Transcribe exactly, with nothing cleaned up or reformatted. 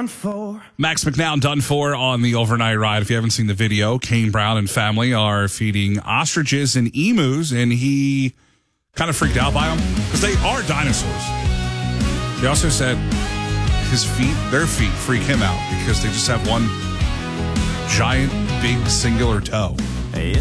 done for. Max McNown done for on the overnight ride. If you haven't seen the video, Kane Brown and family are feeding ostriches and emus, and he kind of freaked out by them because they are dinosaurs. He also said his feet, their feet freak him out because they just have one giant, big, singular toe. It's